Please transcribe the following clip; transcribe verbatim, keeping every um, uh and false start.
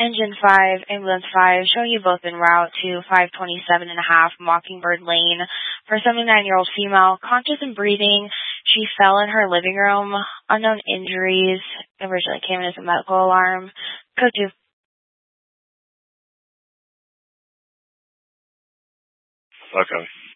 Engine five, Ambulance five, showing you both en route to five twenty-seven and a half Mockingbird Lane for a seventy-nine-year-old female, conscious and breathing. She fell in her living room. Unknown injuries. Originally came in as a medical alarm. Code two. Okay.